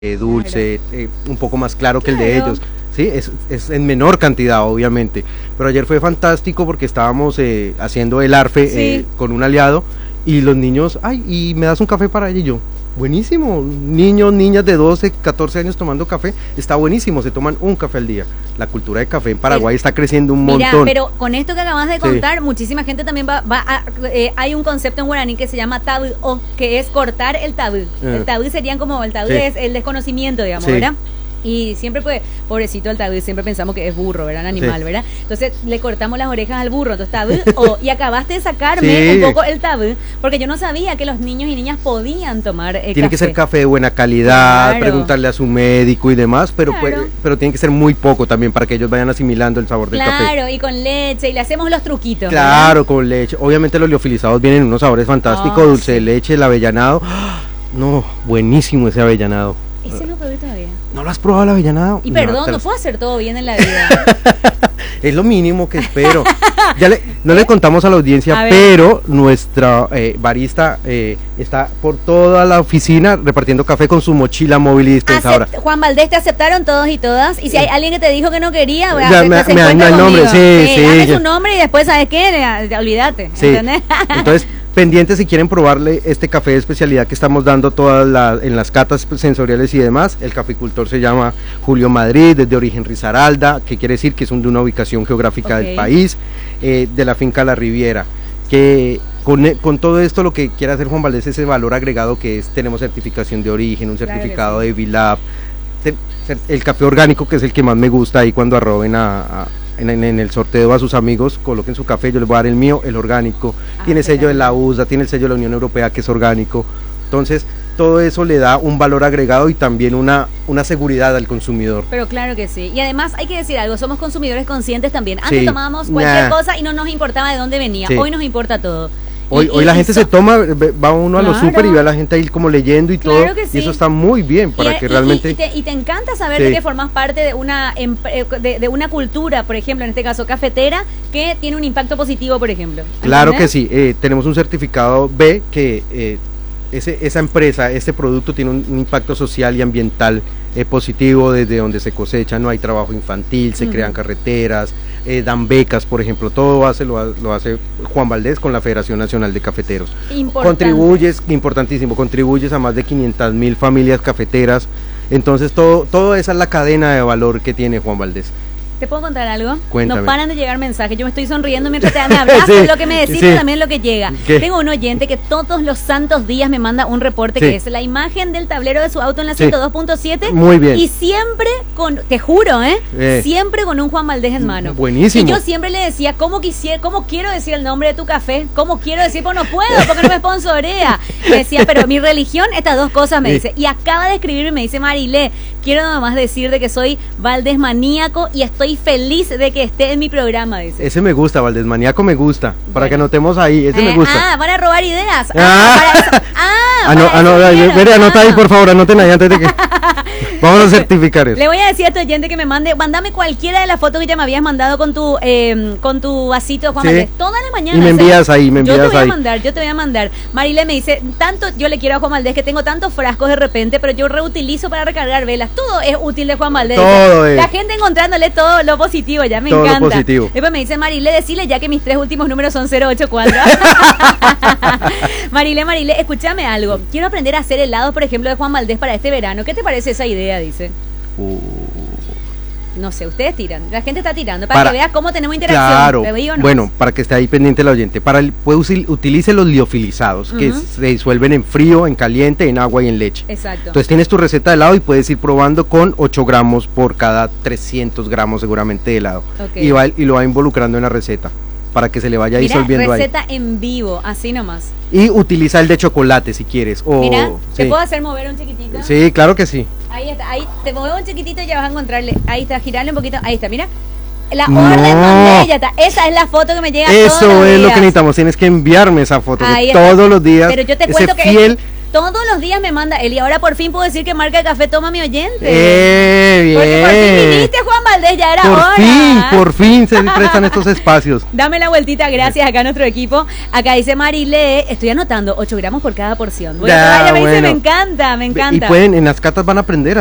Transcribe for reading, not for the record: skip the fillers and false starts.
dulce, un poco más claro que el de Claro. ellos. Sí, es en menor cantidad, obviamente. Pero ayer fue fantástico porque estábamos haciendo el ARFE Sí. con un aliado y los niños, ay, y me das un café para ella y yo. Buenísimo, niños, niñas de 12, 14 años tomando café, está buenísimo, se toman un café al día. La cultura de café en Paraguay está creciendo un Mira, montón. pero con esto que acabas de Sí. contar, muchísima gente también hay un concepto en guaraní que se llama tabú, que es cortar el tabú. El tabú serían como, el tabú Sí. es el desconocimiento, digamos, Sí. ¿verdad? Y siempre pues, pobrecito el tabú, siempre pensamos que es burro, ¿verdad? Un animal, Sí. ¿verdad? Entonces le cortamos las orejas al burro, entonces tabú, y acabaste de sacarme Sí. un poco el tabú, porque yo no sabía que los niños y niñas podían tomar Tiene que ser café de buena calidad, Claro. preguntarle a su médico y demás, pero, Claro. pero tiene que ser muy poco también para que ellos vayan asimilando el sabor del café. Claro, y con leche, y le hacemos los truquitos. Claro, con leche. Obviamente los liofilizados vienen en unos sabores fantásticos, Ah, dulce sí. de leche, el avellanado. ¡Ah! No, buenísimo ese avellanado. ¿Verdad? Ese no probé todavía. ¿No lo has probado el avellanado? Y No, perdón, te no lo- puedo hacer todo bien en la vida. Es lo mínimo que espero. No le contamos a la A audiencia, ver. pero nuestra barista está por toda la oficina repartiendo café con su mochila móvil y dispensadora. Juan Valdés, te aceptaron todos y todas. Y si hay alguien que te dijo que no quería, Ya se me encuentra da el nombre, conmigo. sí, Dame sí. su nombre y después, ¿sabes qué? Olvídate. Sí. ¿Entendés? Entonces, pendientes si quieren probarle este café de especialidad que estamos dando en las catas sensoriales y demás. El caficultor se llama Julio Madrid, es de origen Risaralda, que quiere decir que es de una ubicación geográfica Ok. del país, de la finca La Riviera. Que con todo esto lo que quiere hacer Juan Valdés es ese valor agregado que es, tenemos certificación de origen, un Claro que certificado sí. de VILAB, el café orgánico, que es el que más me gusta. Ahí cuando arroben en el sorteo a sus amigos, coloquen su café, yo les voy a dar el mío, el orgánico, tiene sello de la USA, tiene el sello de la Unión Europea que es orgánico. Entonces todo eso le da un valor agregado y también una seguridad al consumidor. Pero claro que sí. Y además hay que decir algo, somos consumidores conscientes también. Antes Sí. tomábamos cualquier Nah. cosa y no nos importaba de dónde venía. Sí. Hoy nos importa todo. Hoy la gente se toma, va uno a los Claro. súper y ve a la gente ahí como leyendo y Claro todo, que sí. y eso está muy bien para que realmente... y te encanta saber Sí. de que formas parte de de una cultura, por ejemplo, en este caso cafetera, que tiene un impacto positivo, por ejemplo. Claro que ¿Entendés? sí, tenemos un certificado B que esa empresa, este producto tiene un impacto social y ambiental positivo desde donde se cosecha, no hay trabajo infantil, se crean carreteras, dan becas, por ejemplo, todo lo hace Juan Valdés con la Federación Nacional de Cafeteros. Importante. Importantísimo, contribuyes a más de 500.000 familias cafeteras, entonces toda esa es la cadena de valor que tiene Juan Valdés. ¿Te puedo contar algo? Cuéntame. No paran de llegar mensajes. Yo me estoy sonriendo mientras me abrazas, Sí, lo que me decís, sí. pero también lo que llega. ¿Qué? Tengo un oyente que todos los santos días me manda un reporte Sí. que es la imagen del tablero de su auto en la Sí. 102.7. Muy bien. Y siempre te juro, siempre con un Juan Valdés en mano. Buenísimo. Y yo siempre le decía, cómo quiero decir el nombre de tu café? ¿Cómo quiero decir? Pues no puedo, porque no me sponsorea. Me decía, pero mi religión, estas dos cosas me Sí. dice. Y acaba de escribirme y me dice, Marilé, quiero nada más decir de que soy Valdés maníaco y estoy feliz de que esté en mi programa, dice. Ese me gusta, Valdés Maníaco me gusta, para Bueno. que anotemos ahí, ese me gusta. Van a robar ideas. Ah. Para eso. Mire, anota ahí, por favor, anoten ahí antes de que... Vamos a certificar eso. Le voy a decir a tu oyente que mándame cualquiera de las fotos que ya me habías mandado con tu vasito de Juan Sí. Valdés. Todas las mañanas. Y me envías ahí, me Yo te envías voy ahí. yo te voy a mandar. Marile me dice, tanto yo le quiero a Juan Valdés que tengo tantos frascos de repente, pero yo reutilizo para recargar velas. Todo es útil de Juan Valdés. Todo es. La gente encontrándole todo lo positivo, ya me Todo lo encanta. positivo. Después me dice, Marile, decile ya que mis 3 últimos números son 084. Marile, escúchame algo. Quiero aprender a hacer helados, por ejemplo, de Juan Valdés para este verano. ¿Qué te parece esa idea? Dice. No sé, ustedes tiran. La gente está tirando para que veas cómo tenemos interacción. Claro, ¿Te veí o no? bueno, para que esté ahí pendiente el oyente. Utilice los liofilizados, que se disuelven en frío, en caliente, en agua y en leche. Exacto. Entonces tienes tu receta de helado y puedes ir probando con 8 gramos por cada 300 gramos seguramente de helado. Ok. Y lo va involucrando en la receta para que se le vaya Mira, disolviendo ahí. receta en vivo, así nomás. Y utiliza el de chocolate si quieres. Mira, ¿te sí. puedo hacer mover un chiquitito? Sí, claro que sí. Ahí está, ahí te muevo un chiquitito y ya vas a encontrarle. Ahí está, girarle un poquito. Ahí está, mira. La No. orden mandé, ya está. Esa es la foto que me llega todos Eso los es lo días. que necesitamos. Tienes que enviarme esa foto Ahí de está. todos los días. Pero yo te ese cuento que Todos los días me manda él y ahora por fin puedo decir qué marca de café toma mi oyente. Bien. Porque por fin viniste, Juan Valdés, ya era hora. Por fin se prestan estos espacios. Dame la vueltita, gracias acá a nuestro equipo. Acá dice Marile, estoy anotando 8 gramos por cada porción. Bueno, Ya, ella me dice, bueno. me encanta. Y pueden, en las catas van a aprender